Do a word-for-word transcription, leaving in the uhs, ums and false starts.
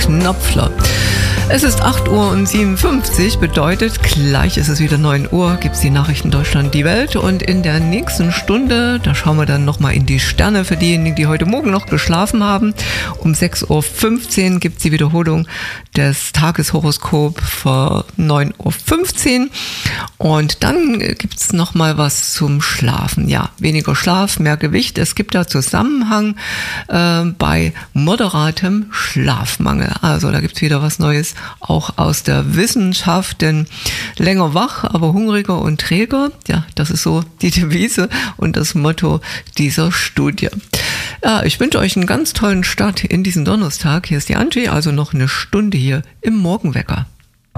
Knopfler. Es ist acht Uhr siebenundfünfzig, bedeutet, gleich ist es wieder neun Uhr, gibt es die Nachrichten Deutschland, die Welt. Und in der nächsten Stunde, da schauen wir dann nochmal in die Sterne für diejenigen, die heute Morgen noch geschlafen haben. Um sechs Uhr fünfzehn gibt es die Wiederholung des Tageshoroskops für neun Uhr fünfzehn. Und dann gibt es nochmal was zum Schlafen. Ja, weniger Schlaf, mehr Gewicht. Es gibt da Zusammenhang äh, bei moderatem Schlafmangel. Also da gibt es wieder was Neues, auch aus der Wissenschaft, denn länger wach, aber hungriger und träger, ja, das ist so die Devise und das Motto dieser Studie. Ja, ich wünsche euch einen ganz tollen Start in diesen Donnerstag. Hier ist die Angie, also noch eine Stunde hier im Morgenwecker.